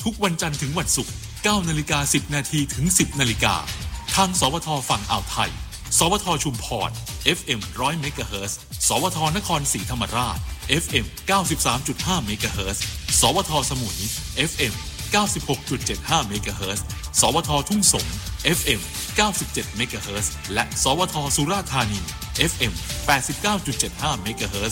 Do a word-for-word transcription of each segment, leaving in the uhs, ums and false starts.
ทุกวันจันทร์ถึงวันศุกร์ เก้านาฬิกาสิบนาทีถึง สิบนาฬิกาทางสวทฝั่งอ่าวไทยสวทชุมพร เอฟ เอ็ม หนึ่งร้อย เมกะเฮิรตซ์สวทนครศรีธรรมราช เอฟ เอ็ม เก้าสิบสามจุดห้า เมกะเฮิรตซ์สวทสมุย เอฟ เอ็ม เก้าสิบหกจุดเจ็ดห้า เมกะเฮิรตซ์สวททุ่งสง เอฟ เอ็ม เก้าสิบเจ็ด เมกะเฮิรตซ์และสวทสุราษฎร์ธานี เอฟ เอ็ม แปดสิบเก้าจุดเจ็ดห้า เมกะเฮิรตซ์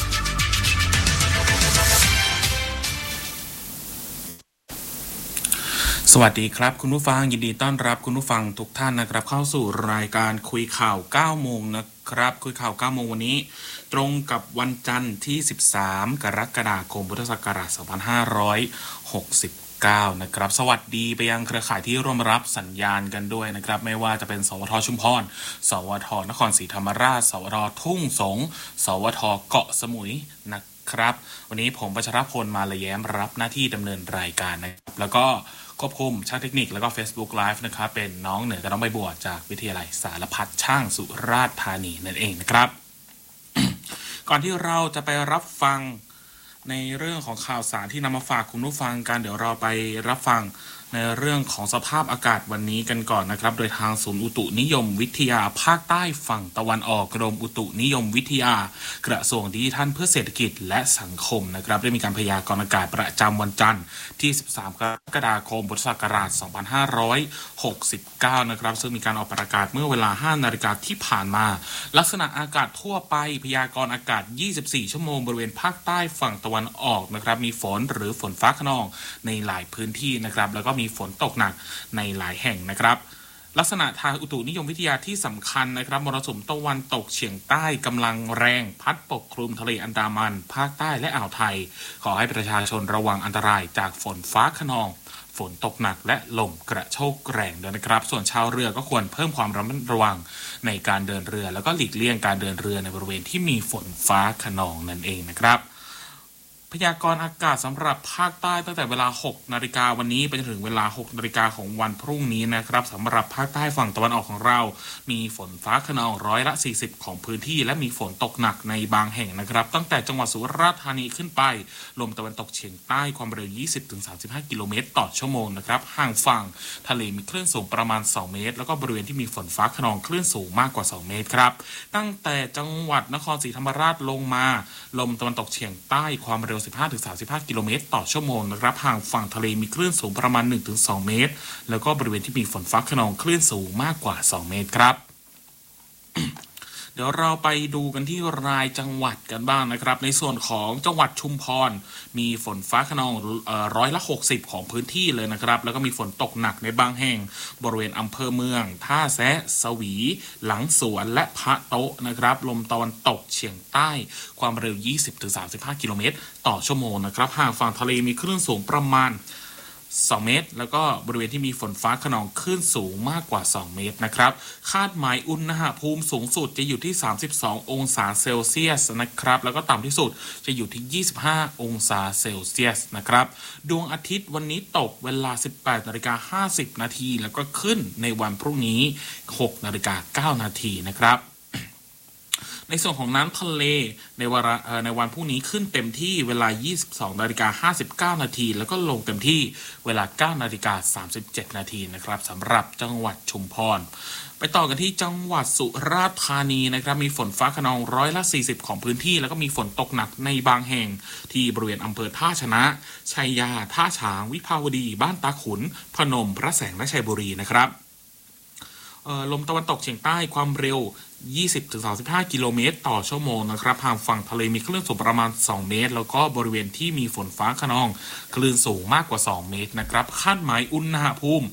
สวัสดีครับคุณผู้ฟังยินดีต้อนรับคุณผู้ฟังทุกท่านนะครับเข้าสู่รายการคุยข่าวเก้าโมงนะครับคุยข่าวเก้าโมงวันนี้ตรงกับวันจันทร์ที่สิบสามกรกฎาคมพุทธศักราชสองพันห้าร้อยหกสิบเก้านะครับสวัสดีไปยังเครือข่ายที่ร่วมรับสัญญาณกันด้วยนะครับไม่ว่าจะเป็นสวทชุมพรสวทนครศรีธรรมราชสวททุ่งสงสวทเกาะสมุยนะครับวันนี้ผมประชรพลมาละแย้มรับหน้าที่ดำเนินรายการนะครับแล้วก็ควบคุมช่างเทคนิคแล้วก็ Facebook Live นะครับเป็นน้องเหนือกับน้องใบบัวจากวิทยาลัยสารพัดช่างสุราษฎร์ธานีนั่นเองนะครับ ก่อนที่เราจะไปรับฟังในเรื่องของข่าวสารที่นำมาฝากคุณผู้ฟังกันเดี๋ยวเราไปรับฟังในเรื่องของสภาพอากาศวันนี้กันก่อนนะครับโดยทางศูนย์อุตุนิยมวิทยาภาคใต้ฝั่งตะวันออกกรมอุตุนิยมวิทยากระทรวงดิจิทัลเพื่อเศรษฐกิจและสังคมนะครับได้มีการพยากรณ์อากาศประจำวันจันทร์ที่สิบสามกรกฎาคมพุทธศักราชสองพันห้าร้อยหกสิบเก้านะครับซึ่งมีการออกประกาศเมื่อเวลา ห้านาฬิกาที่ผ่านมาลักษณะอากาศทั่วไปพยากรณ์อากาศยี่สิบสี่ชั่วโมงบริเวณภาคใต้ฝั่งตะวันออกนะครับมีฝนหรือฝนฟ้าคะนองในหลายพื้นที่นะครับแล้วก็มีฝนตกหนักในหลายแห่งนะครับลักษณะทางอุตุนิยมวิทยาที่สำคัญนะครับมรสุมตะวันตกเฉียงใต้กำลังแรงพัดปกคลุมทะเลอันดามันภาคใต้และอ่าวไทยขอให้ประชาชนระวังอันตรายจากฝนฟ้าคะนองฝนตกหนักและลมกระโชกแรงด้วยนะครับส่วนชาวเรือก็ควรเพิ่มความระมัดระวังในการเดินเรือแล้วก็หลีกเลี่ยงการเดินเรือในบริเวณที่มีฝนฟ้าคะนองนั่นเองนะครับพยากรณ์อากาศสำหรับภาคใต้ตั้งแต่เวลา หกนาฬิกาวันนี้ไปจนถึงเวลา หกนาฬิกาของวันพรุ่งนี้นะครับสำหรับภาคใต้ฝั่งตะวันออกของเรามีฝนฟ้าคะนองร้อยละสี่สิบของพื้นที่และมีฝนตกหนักในบางแห่งนะครับตั้งแต่จังหวัดสุราษฎร์ธานีขึ้นไปลมตะวันตกเฉียงใต้ความเร็ว ยี่สิบถึงสามสิบห้า กิโลเมตรต่อชั่วโมงนะครับห่างฝั่งทะเลมีคลื่นสูงประมาณสองเมตรแล้วก็บริเวณที่มีฝนฟ้าคะนองคลื่นสูงมากกว่าสองเมตรครับตั้งแต่จังหวัดนครศรีธรรมราชลงมาลมตะวันตกเฉียงใต้ความเร็ว สิบห้าถึงสามสิบห้า กิโลเมตรต่อชั่วโมงนะครับห่างฝั่งทะเลมีคลื่นสูงประมาณ หนึ่งถึงสอง เมตรแล้วก็บริเวณที่มีฝนฟ้าคะนองคลื่นสูงมากกว่าสองเมตรครับ เดี๋ยวเราไปดูกันที่รายจังหวัดกันบ้างนะครับในส่วนของจังหวัดชุมพรมีฝนฟ้าคะนองเอ่อร้อยละหกสิบของพื้นที่เลยนะครับแล้วก็มีฝนตกหนักในบางแห่งบริเวณอำเภอเมืองท่าแซะสวีหลังสวนและพระโต๊ะนะครับลมตะวันตกเฉียงใต้ความเร็ว ยี่สิบถึงสามสิบห้า กิโลเมตรต่อชั่วโมงนะครับห่างฝั่งทะเลมีคลื่นสูงประมาณสองเมตรแล้วก็บริเวณที่มีฝนฟ้าคะนองคลื่นสูงมากกว่าสองเมตรนะครับคาดหมายอุณหภูมิสูงสุดจะอยู่ที่สามสิบสององศาเซลเซียสนะครับแล้วก็ต่ำที่สุดจะอยู่ที่ยี่สิบห้าองศาเซลเซียสนะครับดวงอาทิตย์วันนี้ตกเวลา สิบแปดนาฬิกาห้าสิบ นาทีแล้วก็ขึ้นในวันพรุ่งนี้ หกนาฬิกาเก้า นาทีนะครับในส่วนของน้ำทะเลในวันในวันพรุ่งนี้ขึ้นเต็มที่เวลา ยี่สิบสองนาฬิกาห้าสิบเก้า นาทีแล้วก็ลงเต็มที่เวลา เก้านาฬิกาสามสิบเจ็ด นาทีนะครับสำหรับจังหวัดชุมพรไปต่อกันที่จังหวัดสุราษฎร์ธานีนะครับมีฝนฟ้าคะนองร้อยละสี่สิบของพื้นที่แล้วก็มีฝนตกหนักในบางแห่งที่บริเวณอำเภอท่าชนะชัยยาท่าฉางวิภาวดีบ้านตาขุนพนมพระแสงและชัยบุรีนะครับลมตะวันตกเฉียงใต้ความเร็ว ยี่สิบถึงสามสิบห้า กิโลเมตรต่อชั่วโมงนะครับห่างฝั่งทะเลมีคลื่นสูงประมาณสองเมตรแล้วก็บริเวณที่มีฝนฟ้าคะนองคลื่นสูงมากกว่าสองเมตรนะครับคาดหมายอุณหภูมิ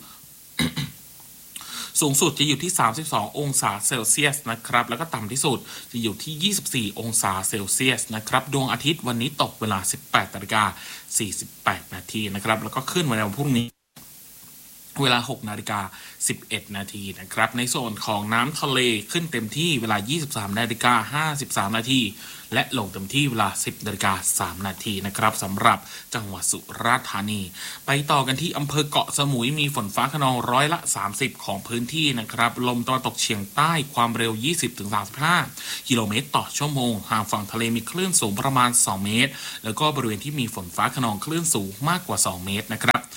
สูงสุดจะอยู่ที่สามสิบสององศาเซลเซียสนะครับแล้วก็ต่ำที่สุดจะอยู่ที่ยี่สิบสี่องศาเซลเซียสนะครับดวงอาทิตย์วันนี้ตกเวลา สิบแปดนาฬิกาสี่สิบแปด นาทีนะครับแล้วก็ขึ้นวันพรุ่งนี้เวลา หกนาฬิกาสิบเอ็ด นาทีนะครับในส่วนของน้ำทะเลขึ้นเต็มที่เวลา ยี่สิบสามนาฬิกาห้าสิบสาม นาทีและลงเต็มที่เวลา สิบนาฬิกาสาม นาทีนะครับสำหรับจังหวัดสุราษฎร์ธานีไปต่อกันที่อำเภอเกาะสมุยมีฝนฟ้าคะนองร้อยละสามสิบของพื้นที่นะครับลมตะวันตกเฉียงใต้ความเร็ว ยี่สิบถึงสามสิบห้า กิโลเมตรต่อชั่วโมงห่างฝั่งทะเลมีคลื่นสูงประมาณสองเมตรแล้วก็บริเวณที่มีฝนฟ้าคะนองคลื่นสูงมากกว่าสองเมตรนะครับ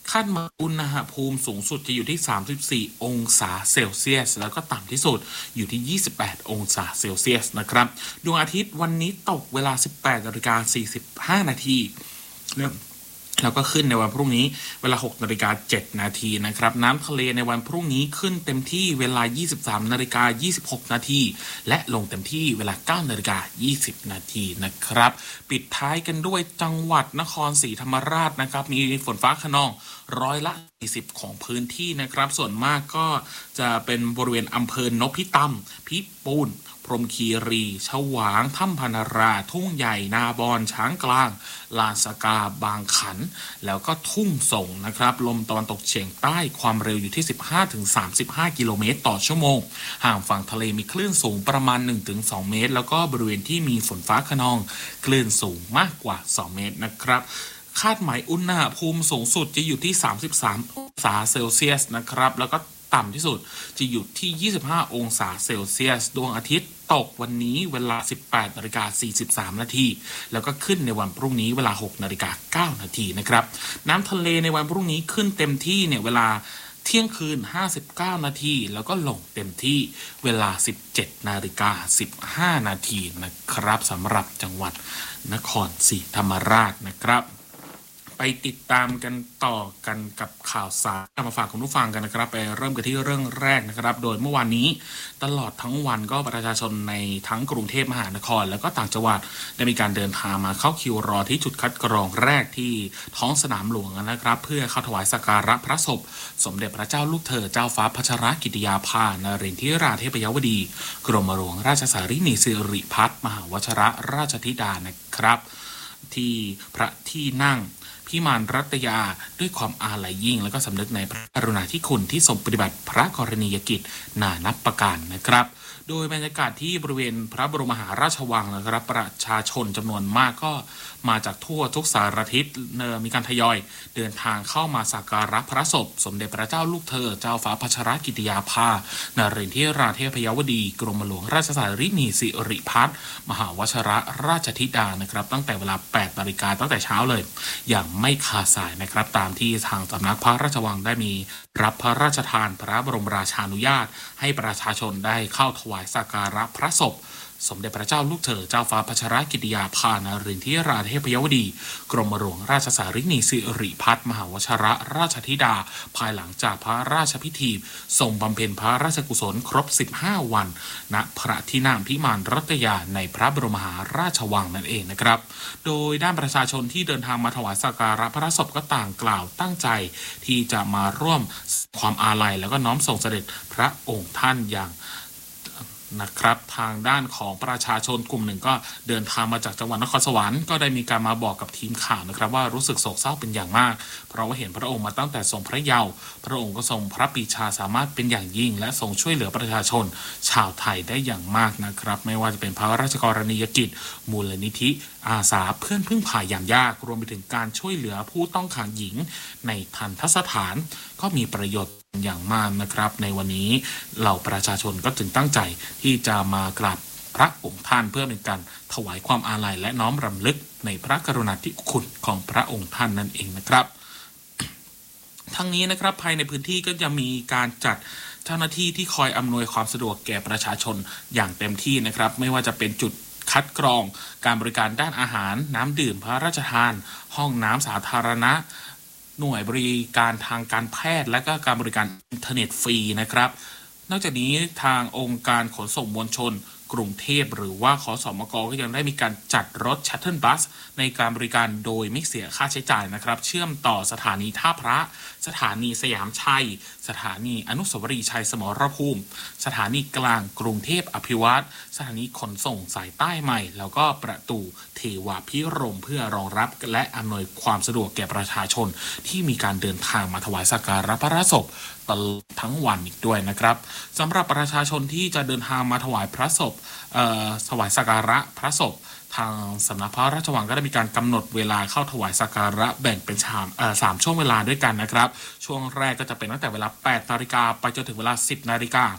คาดหมายอุณหภูมิสูงสุดจะอยู่ที่สามสิบสี่องศาเซลเซียสแล้วก็ต่ำที่สุดอยู่ที่ยี่สิบแปดองศาเซลเซียสนะครับดวงอาทิตย์วันนี้ตกเวลา สิบแปดนาฬิกาสี่สิบห้านาทีแล้วก็ขึ้นในวันพรุ่งนี้เวลา หกนาฬิกาเจ็ดนาทีนะครับน้ำทะเลในวันพรุ่งนี้ขึ้นเต็มที่เวลา ยี่สิบสามนาฬิกายี่สิบหกนาทีและลงเต็มที่เวลา เก้านาฬิกายี่สิบนาทีนะครับปิดท้ายกันด้วยจังหวัดนครศรีธรรมราชนะครับมีฝนฟ้าคะนองร้อยละสี่สิบของพื้นที่นะครับส่วนมากก็จะเป็นบริเวณอำเภอนพิตำพิปูนพรหมคีรีฉวางถ้ำพนาราทุ่งใหญ่นาบอนช้างกลางลานสกาบางขันแล้วก็ทุ่งส่งนะครับลมตะวันตกเฉียงใต้ความเร็วอยู่ที่ สิบห้าถึงสามสิบห้า กิโลเมตรต่อชั่วโมงห่างฝั่งทะเลมีคลื่นสูงประมาณ หนึ่งถึงสอง เมตรแล้วก็บริเวณที่มีฝนฟ้าคะนองคลื่นสูงมากกว่าสองเมตรนะครับคาดหมายอุณหภูมิสูงสุดจะอยู่ที่สามสิบสามองศาเซลเซียสนะครับแล้วก็ต่ำที่สุดจะอยู่ที่ยี่สิบห้าองศาเซลเซียสดวงอาทิตย์ตกวันนี้เวลา สิบแปดนาฬิกาสี่สิบสามนาทีแล้วก็ขึ้นในวันพรุ่งนี้เวลา หกนาฬิกาเก้านาทีนะครับน้ำทะเลในวันพรุ่งนี้ขึ้นเต็มที่เนี่ยเวลาเที่ยงคืนห้าสิบเก้านาทีแล้วก็ลงเต็มที่เวลา สิบเจ็ดนาฬิกาสิบห้านาทีนะครับสำหรับจังหวัดนครศรีธรรมราชนะครับไปติดตามกันต่อกันกับข่าวสารมาฝากคุณผู้ฟังกันนะครับไปเริ่มกันที่เรื่องแรกนะครับโดยเมื่อวานนี้ตลอดทั้งวันก็ประชาชนในทั้งกรุงเทพมหานครแล้วก็ต่างจังหวัดได้มีการเดินทางมาเข้าคิวรอที่จุดคัดกรองแรกที่ท้องสนามหลวงนะครับเพื่อเข้าถวายสักการะพระศพสมเด็จพระเจ้าลูกเธอเจ้าฟ้าพัชรกิติยาภานเรนทิราเทพยวดีกรมหลวงราชสารินีสิริพัฒน์มหาวชรราชธิดานะครับที่พระที่นั่งพิมานรัตยาด้วยความอาลัยยิ่งและก็สำนึกในพระกรุณาธิคุณที่ทรงปฏิบัติพระกรณียกิจนานับประการนะครับโดยบรรยากาศที่บริเวณพระบรมมหาราชวังนะครับประชาชนจำนวนมากก็มาจากทั่วทุกสารทิศมีการทยอยเดินทางเข้ามาสักการะพระศพสมเด็จพระเจ้าลูกเธอเจ้าฟ้าพัชรกิติยาภานเรนทิราเทพยวดีกรมหลวงราชสารินีสิริพัฒน์มหาวชรราชธิดานะครับตั้งแต่เวลา แปดนาฬิกาตั้งแต่เช้าเลยอย่างไม่ขาดสายนะครับตามที่ทางสำนักพระราชวังได้มีรับพระราชทานพระบรมราชานุญาตให้ประชาชนได้เข้าถวายสักการะพระศพสมเด็จพระเจ้าลูกเธอเจ้าฟ้าพัชรกิติยาภานเรนทิราเทพยวดีกรมหลวงราชสารินีสิริพัฒน์มหาวชรราชธิดาภายหลังจากพระราชพิธีทรงบำเพ็ญพระราชกุศลครบสิบห้าวันณพระที่นั่งพิมานรัตยาในพระบรมมหาราชวังนั่นเองนะครับโดยด้านประชาชนที่เดินทางมาถวายสักการะพระศพก็ต่างกล่าวตั้งใจที่จะมาร่วมความอาลัยแล้วก็น้อมส่งเสด็จพระองค์ท่านอย่างนะครับทางด้านของประชาชนกลุ่มหนึ่งก็เดินทางมาจากจังหวัดนครสวรรค์ก็ได้มีการมาบอกกับทีมข่าวนะครับว่ารู้สึกโศกเศร้าเป็นอย่างมากเพราะว่าเห็นพระองค์มาตั้งแต่ทรงพระเยาว์พระองค์ก็ทรงพระปรีชาสามารถเป็นอย่างยิ่งและทรงช่วยเหลือประชาชนชาวไทยได้อย่างมากนะครับไม่ว่าจะเป็นพระราชกรณียกิจมูลนิธิอาสาเพื่อนพึ่งพายามยากรวมไปถึงการช่วยเหลือผู้ต้องขังหญิงในทันตสถานก็มีประโยชน์อย่างมากนะครับในวันนี้เหล่าประชาชนก็จึงตั้งใจที่จะมากราบพระองค์ท่านเพื่อเป็นการถวายความอาลัยและน้อมรำลึกในพระกรุณาธิคุณของพระองค์ท่านนั่นเองนะครับทั้งนี้นะครับภายในพื้นที่ก็จะมีการจัดเจ้าหน้าที่ที่คอยอำนวยความสะดวกแก่ประชาชนอย่างเต็มที่นะครับไม่ว่าจะเป็นจุดคัดกรองการบริการด้านอาหารน้ำดื่มพระราชทานห้องน้ำสาธารณะหน่วยบริการทางการแพทย์และก็การบริการอินเทอร์เน็ตฟรีนะครับนอกจากนี้ทางองค์การขนส่งมวลชนกรุงเทพหรือว่าขสมกก็ยังได้มีการจัดรถชัตเทิลบัสในการบริการโดยไม่เสียค่าใช้จ่ายนะครับเชื่อมต่อสถานีท่าพระสถานีสยามชัยสถานีอนุสาวรีย์ชัยสมรภูมิสถานีกลางกรุงเทพอภิวัตรสถานีขนส่งสายใต้ใหม่แล้วก็ประตูเทวาภิรมย์เพื่อรองรับและอำนวยความสะดวกแก่ประชาชนที่มีการเดินทางมาถวายสักการะพระศพตลอดทั้งวันอีกด้วยนะครับสำหรับประชาชนที่จะเดินทางมาถวายพระศพถวายสักการะพระศพทางสำนักพระราชวังก็ได้มีการกำหนดเวลาเข้าถวายสักการะแบ่งเป็นสามสามช่วงเวลาด้วยกันนะครับช่วงแรกก็จะเป็นตั้งแต่เวลาแปดนาฬิกาไปจนถึงเวลาสิบนาฬิกา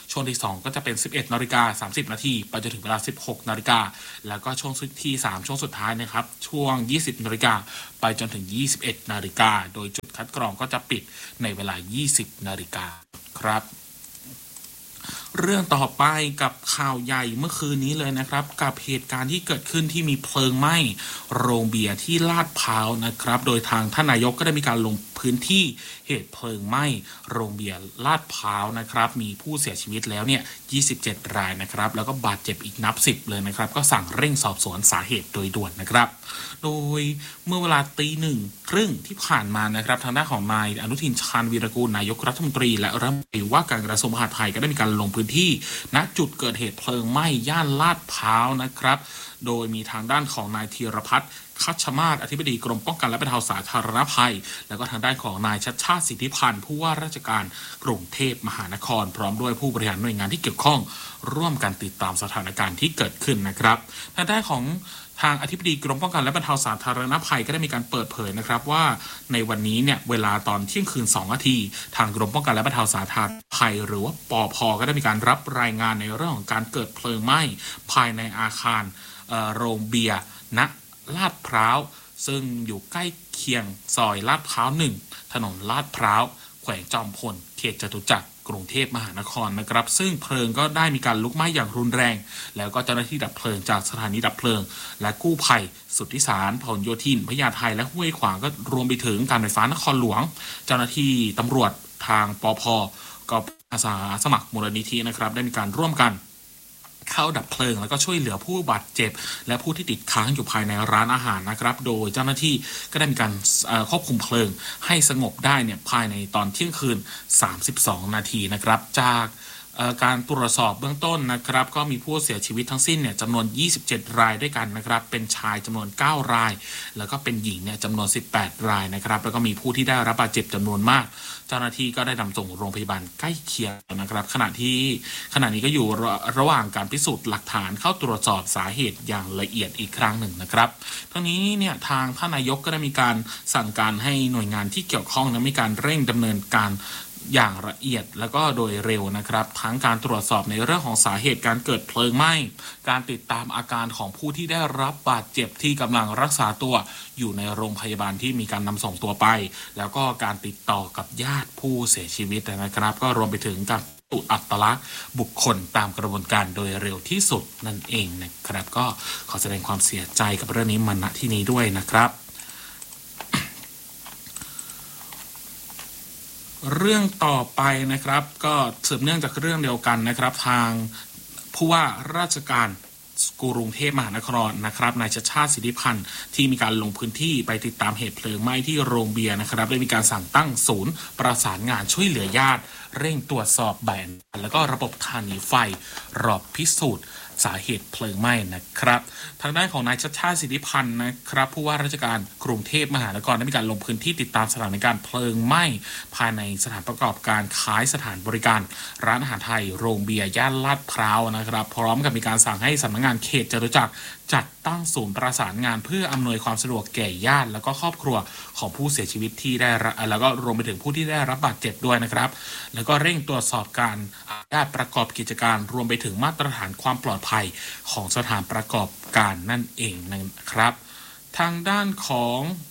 ช่วงที่สองก็จะเป็น สิบเอ็ดนาฬิกาสามสิบนาทีไปจนถึงเวลา สิบหกนาฬิกาแล้วก็ช่วงที่สามช่วงสุดท้ายนะครับช่วง ยี่สิบนาฬิกาไปจนถึง ยี่สิบเอ็ดนาฬิกาโดยจุดคัดกรองก็จะปิดในเวลา ยี่สิบนาฬิกาครับเรื่องต่อไปกับข่าวใหญ่เมื่อคืนนี้เลยนะครับกับเหตุการณ์ที่เกิดขึ้นที่มีเพลิงไหม้โรงเบียร์ที่ลาดพร้าวนะครับโดยทางท่านนายกก็ได้มีการลงพื้นที่เหตุเพลิงไหม้โรงเบียร์ลาดพร้าวนะครับมีผู้เสียชีวิตแล้วเนี่ยยี่สิบเจ็ดรายนะครับแล้วก็บาดเจ็บอีกนับสิบเลยนะครับก็สั่งเร่งสอบสวนสาเหตุโดยด่วนนะครับโดยเมื่อเวลาตีหนึ่งครึ่งที่ผ่านมานะครับทางด้านของนายอนุทินชาญวีรกูลนายกรัฐมนตรีและรัฐมนตรีว่าการกระทรวงมหาดไทยก็ได้มีการลงพื้นที่ณจุดเกิดเหตุเพลิงไหม้ย่านลาดพร้าวนะครับโดยมีทางด้านของนายธีรพัฒน์คัชมาศอธิบดีกรมป้องกันและบรรเทาสาธารณภัยแล้วก็ทางด้านของนายชัชชาติสิทธิพันธ์ผู้ว่าราชการกรุงเทพมหานครพร้อมด้วยผู้บริหารหน่วยงานที่เกี่ยวข้องร่วมกันติดตามสถานการณ์ที่เกิดขึ้นนะครับทางด้านของทางอธิบดีกรมป้องกันและบรรเทาสาธารณภัยก็ได้มีการเปิดเผยนะครับว่าในวันนี้เนี่ยเวลาตอนเที่ยงคืนสองนาทีทางกรมป้องกันและบรรเทาสาธารณภัยหรือว่าปภ.ก็ได้มีการรับรายงานในเรื่องของการเกิดเพลิงไหม้ภายในอาคารโรงเบียร์ณลาดพร้าวซึ่งอยู่ใกล้เคียงซอยลาดพร้าวหนึ่งถนนลาดพร้าวแขวงจอมพลเขตจตุจักรกรุงเทพมหานครนะครับซึ่งเพลิงก็ได้มีการลุกไหม้อย่างรุนแรงแล้วก็เจ้าหน้าที่ดับเพลิงจากสถานีดับเพลิงและกู้ภัยสุทธิสารพหลโยธินพญาไทและห้วยขวางก็รวมไปถึงการไฟฟ้านครหลวงเจ้าหน้าที่ตำรวจทางปภ.ก็อาสาสมัครมูลนิธินะครับได้มีการร่วมกันเข้าดับเพลิงแล้วก็ช่วยเหลือผู้บาดเจ็บและผู้ที่ติดค้างอยู่ภายในร้านอาหารนะครับโดยเจ้าหน้าที่ก็ได้มีการควบคุมเพลิงให้สงบได้เนี่ยภายในตอนเที่ยงคืนสามสิบสองนาทีนะครับจากการตรวจสอบเบื้องต้นนะครับก็มีผู้เสียชีวิตทั้งสิ้นเนี่ยจำนวนยี่สิบเจ็ดรายด้วยกันนะครับเป็นชายจำนวนเก้ารายแล้วก็เป็นหญิงเนี่ยจำนวนสิบแปดรายนะครับแล้วก็มีผู้ที่ได้รับบาดเจ็บจำนวนมากเจ้าหน้าที่ก็ได้นำส่งโรงพยาบาลใกล้เคียงนะครับขณะที่ขณะนี้ก็อยู่ระระหว่างการพิสูจน์หลักฐานเข้าตรวจสอบสาเหตุอย่างละเอียดอีกครั้งหนึ่งนะครับทั้งนี้เนี่ยทางท่านนายกก็ได้มีการสั่งการให้หน่วยงานที่เกี่ยวข้องนะมีการเร่งดำเนินการอย่างละเอียดแล้วก็โดยเร็วนะครับทั้งการตรวจสอบในเรื่องของสาเหตุการเกิดเพลิงไหม้การติดตามอาการของผู้ที่ได้รับบาดเจ็บที่กำลังรักษาตัวอยู่ในโรงพยาบาลที่มีการนำส่งตัวไปแล้วก็การติดต่อกับญาติผู้เสียชีวิตนะครับก็รวมไปถึงการตรวจอัตลักษณ์บุคคลตามกระบวนการโดยเร็วที่สุดนั่นเองนะครับก็ขอแสดงความเสียใจกับเรื่องนี้มาณที่นี้ด้วยนะครับเรื่องต่อไปนะครับก็สืบเนื่องจากเรื่องเดียวกันนะครับทางผู้ว่าราชการกรุงเทพมหานครนะครับนายชัชชาติสิทธิพันธ์ที่มีการลงพื้นที่ไปติดตามเหตุเพลิงไหม้ที่โรงเบียร์นะครับได้มีการสั่งตั้งศูนย์ประสานงานช่วยเหลือญาติเร่งตรวจสอบใบอนุญาตแล้วก็ระบบธานีไฟรอบพิสูจน์สาเหตุเพลิงไหม้นะครับทางด้านของนายชัชชาติสิทธิพันธ์นะครับผู้ว่าราชการกรุงเทพมหานครได้มีการลงพื้นที่ติดตามสถานการณ์เพลิงไหม้ภายในสถานประกอบการขายสถานบริการร้านอาหารไทยโรงเบียร์ย่านลาดพร้าวนะครับพร้อมกับมีการสั่งให้สำนักงานเขตจตุจักรจัดตั้งศูนย์ประสานงานเพื่ออำนวยความสะดวกแก่ญาติแล้วก็ครอบครัวของผู้เสียชีวิตที่ได้แล้วก็รวมไปถึงผู้ที่ได้รับบาดเจ็บด้วยนะครับแล้วก็เร่งตรวจสอบการอนุญาตประกอบกิจการรวมไปถึงมาตรฐานความปลอดภัยของสถานประกอบการนั่นเองนะครับทางด้านของ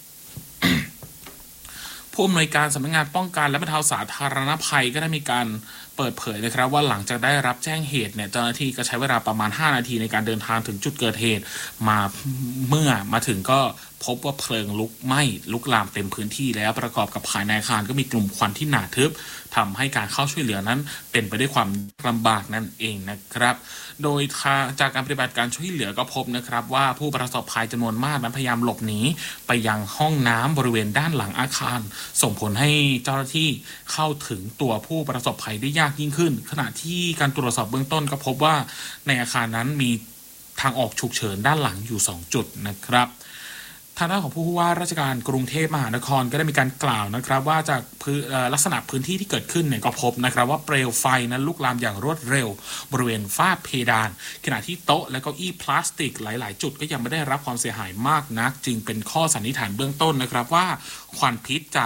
ผู้อำนวยการสำนักงานป้องกันและบรรเทาสาธารณภัยก็ได้มีการเปิดเผยนะครับว่าหลังจากได้รับแจ้งเหตุเนี่ยเจ้าหน้าที่ก็ใช้เวลาประมาณห้านาทีในการเดินทางถึงจุดเกิดเหตุมาเมื่อมาถึงก็พบว่าเพลิงลุกไหม้ลุกลามเต็มพื้นที่แล้วประกอบกับภายในอาคารก็มีกลุ่มควันที่หนาทึบทำให้การเข้าช่วยเหลือนั้นเป็นไปด้วยความลำบากนั่นเองนะครับโดยจากการปฏิบัติการช่วยเหลือก็พบนะครับว่าผู้ประสบภัยจำนวนมากนั้นพยายามหลบหนีไปยังห้องน้ำบริเวณด้านหลังอาคารส่งผลให้เจ้าหน้าที่เข้าถึงตัวผู้ประสบภัยได้ยากยิ่งขึ้นขณะที่การตรวจสอบเบื้องต้นก็พบว่าในอาคารนั้นมีทางออกฉุกเฉินด้านหลังอยู่สองจุดนะครับทางด้านของผู้ว่าราชการกรุงเทพมหานครก็ได้มีการกล่าวนะครับว่าจากลักษณะพื้นที่ที่เกิดขึ้นเนี่ยก็พบนะครับว่าเปลวไฟนั้นลุกลามอย่างรวดเร็วบริเวณฝ้าเพดานขณะที่โต๊ะและเก้าอี้พลาสติกหลายๆจุดก็ยังไม่ได้รับความเสียหายมากนักจึงเป็นข้อสันนิษฐานเบื้องต้นนะครับว่าควันพิษจาก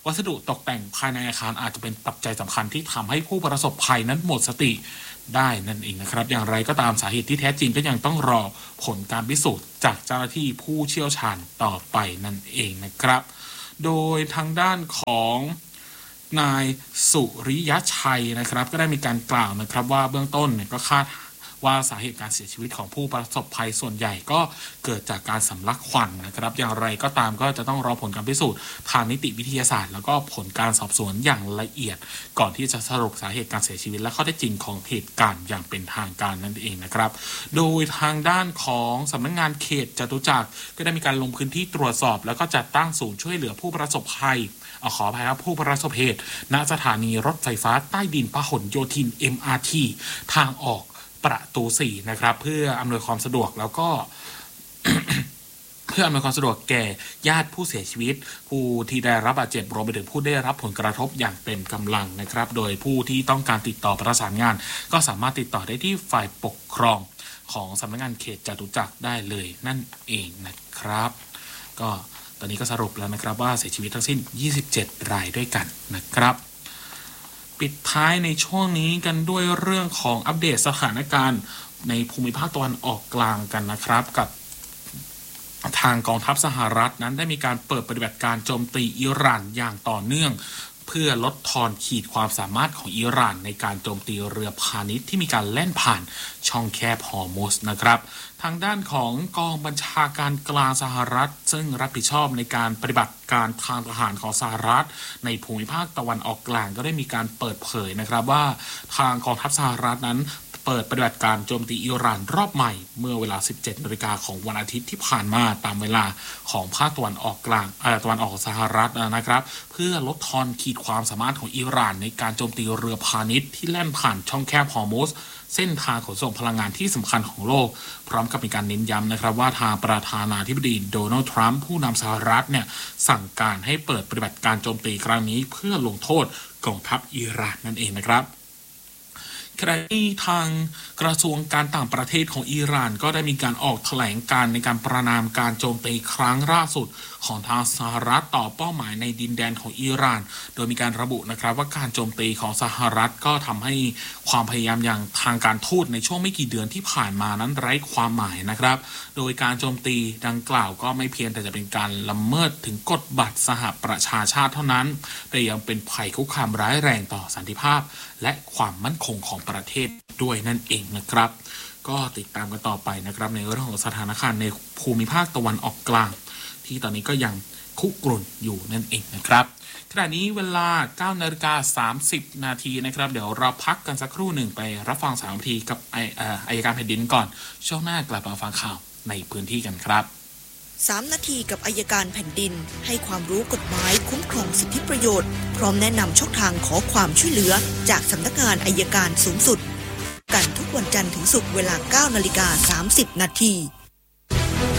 วัสดุตกแต่งภายในอาคารอาจจะเป็นปัจจัยสำคัญที่ทำให้ผู้ประสบภัยนั้นหมดสติได้นั่นเองนะครับอย่างไรก็ตามสาเหตุที่แท้จริงก็ยังต้องรอผลการพิสูจน์จากเจ้าหน้าที่ผู้เชี่ยวชาญต่อไปนั่นเองนะครับโดยทางด้านของนายสุริยชัยนะครับก็ได้มีการกล่าวนะครับว่าเบื้องต้นเนี่ยก็คาดว่าสาเหตุการเสียชีวิตของผู้ประสบภัยส่วนใหญ่ก็เกิดจากการสำลักควันนะครับอย่างไรก็ตามก็จะต้องรอผลการพิสูจน์ทางนิติวิทยาศาสตร์แล้วก็ผลการสอบสวนอย่างละเอียดก่อนที่จะสรุปสาเหตุการเสียชีวิตและข้อเท็จจริงของเหตุการณ์อย่างเป็นทางการนั่นเองนะครับโดยทางด้านของสำนักงานเขตจตุจักรก็ได้มีการลงพื้นที่ตรวจสอบแล้วก็จัดตั้งศูนย์ช่วยเหลือผู้ประสบภัยเอาขออภัยครับผู้ประสบเหตุณสถานีรถไฟฟ้าใต้ดินพหลโยธิน เอ็ม อาร์ ที ทางออกประตูสี่นะครับเพื่ออำนวยความสะดวกแล้วก็ เพื่ออำนวยความสะดวกแก่ญาติผู้เสียชีวิตผู้ที่ได้รับบาดเจ็บรวมไปถึงผู้ได้รับผลกระทบอย่างเต็มกำลังนะครับโดยผู้ที่ต้องการติดต่อประสานงานก็สามารถติดต่อได้ที่ฝ่ายปกครองของสำนักงานเขตจตุจักรได้เลยนั่นเองนะครับก็ตอนนี้ก็สรุปแล้วนะครับว่าเสียชีวิตทั้งสิ้นยี่สิบเจ็ดรายด้วยกันนะครับปิดท้ายในช่วงนี้กันด้วยเรื่องของอัปเดตสถานการณ์ในภูมิภาคตะวันออกกลางกันนะครับกับทางกองทัพสหรัฐนั้นได้มีการเปิดปฏิบัติการโจมตีอิหร่านอย่างต่อเนื่องเพื่อลดทอนขีดความสามารถของอิหร่านในการโจมตีเรือพาณิชย์ที่มีการแล่นผ่านช่องแคบฮอร์มุซนะครับทางด้านของกองบัญชาการกลางสหรัฐซึ่งรับผิดชอบในการปฏิบัติการทางทหารของสหรัฐในภูมิภาคตะวันออกกลางก็ได้มีการเปิดเผยนะครับว่าทางกองทัพสหรัฐนั้นเปิดปฏิบัติการโจมตีอิหร่านรอบใหม่เมื่อเวลา สิบเจ็ดนาฬิกาของวันอาทิตย์ที่ผ่านมาตามเวลาของภาคตะวันออกกลางเอ่อตะวันออกของสหรัฐนะครับเพื่อลดทอนขีดความสามารถของอิหร่านในการโจมตีเรือพาณิชย์ที่แล่นผ่านช่องแคบฮอร์มุซเส้นทางขนส่งพลังงานที่สำคัญของโลกพร้อมกับมีการเน้นย้ำนะครับว่าทางประธานาธิบดีโดนัลด์ทรัมป์ผู้นำสหรัฐเนี่ยสั่งการให้เปิดปฏิบัติการโจมตีครั้งนี้เพื่อลงโทษกองทัพอิหร่านนั่นเองนะครับขณะที่ทางกระทรวงการต่างประเทศของอิหร่านก็ได้มีการออกแถลงการในการประณามการโจมตีครั้งล่าสุดของทางสหรัฐต่อเป้าหมายในดินแดนของอิหร่านโดยมีการระบุนะครับว่าการโจมตีของสหรัฐก็ทำให้ความพยายามอย่างทางการทูตในช่วงไม่กี่เดือนที่ผ่านมานั้นไร้ความหมายนะครับโดยการโจมตีดังกล่าวก็ไม่เพียงแต่จะเป็นการละเมิดถึงกฎบัตรสหประชาชาติเท่านั้นแต่ยังเป็นภัยคุกคามร้ายแรงต่อสันติภาพและความมั่นคงของประเทศด้วยนั่นเองนะครับก็ติดตามกันต่อไปนะครับในเรื่องของสถานการณ์ในภูมิภาคตะวันออกกลางที่ตอนนี้ก็ยังคุกรุ่นอยู่นั่นเองนะครับขณะนี้เวลา เก้านาฬิกาสามสิบนาทีนะครับเดี๋ยวเราพักกันสักครู่หนึ่งไปรับฟังสามนาทีกับไอเอ่ออัยการแผ่นดินก่อนช่วงหน้ากลับมาฟังข่าวในพื้นที่กันครับสามนาทีกับอัยการแผ่นดินให้ความรู้กฎหมายคุ้มครองสิทธิประโยชน์พร้อมแนะนำช่องทางขอความช่วยเหลือจากสำนักงานอัยการสูงสุดกันทุกวันจันทร์ถึงศุกร์เวลา เก้านาฬิกาสามสิบนาที